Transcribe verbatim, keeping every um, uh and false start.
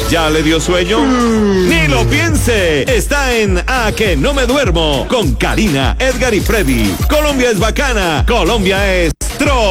¿Ya le dio sueño? ¡Ni lo piense! Está en A que no me duermo con Karina, Edgar y Freddy. Colombia es bacana. Colombia es tro.